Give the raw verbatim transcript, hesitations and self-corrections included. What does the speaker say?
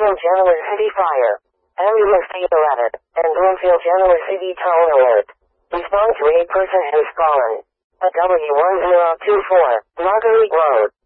Bloomfield Genoa City Fire. Ambulance State Alert. And Bloomfield Genoa City Town Alert. Respond to a person has fallen. At W one zero two four, Marguerite Road.